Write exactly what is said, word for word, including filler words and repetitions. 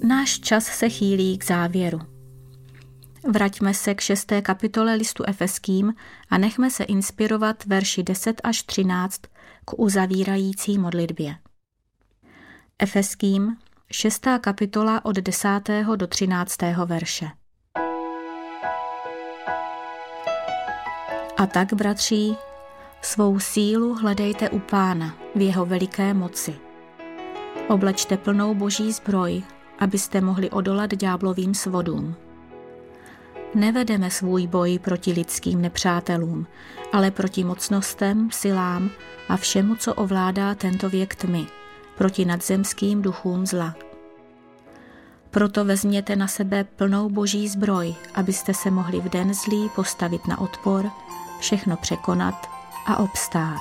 Náš čas se chýlí k závěru. Vraťme se k šesté kapitole listu Efeským a nechme se inspirovat verši deset až třináct k uzavírající modlitbě. Efeským, šestá kapitola od desátého do třináctého verše. A tak, bratří, svou sílu hledejte u Pána v jeho veliké moci. Oblečte plnou boží zbroj, abyste mohli odolat ďáblovým svodům. Nevedeme svůj boj proti lidským nepřátelům, ale proti mocnostem, silám a všemu, co ovládá tento věk tmy, proti nadzemským duchům zla. Proto vezměte na sebe plnou boží zbroj, abyste se mohli v den zlý postavit na odpor, všechno překonat a obstát.